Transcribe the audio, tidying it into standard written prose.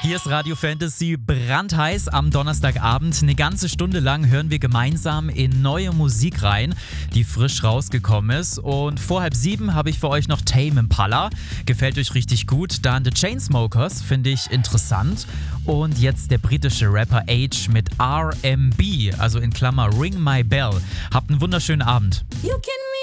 Hier ist Radio Fantasy brandheiß am Donnerstagabend. Eine ganze Stunde lang hören wir gemeinsam in neue Musik rein, die frisch rausgekommen ist. Und vor 6:30 habe ich für euch noch Tame Impala. Gefällt euch richtig gut. Dann The Chainsmokers, finde ich interessant. Und jetzt der britische Rapper Age mit RMB, also in Klammer Ring My Bell. Habt einen wunderschönen Abend. You can